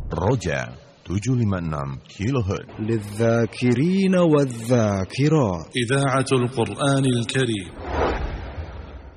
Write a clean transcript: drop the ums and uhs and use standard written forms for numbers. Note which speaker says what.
Speaker 1: رجع 756 كيلو هرتز
Speaker 2: للذاكرين والذاكرات.
Speaker 3: إذاعة القرآن الكريم.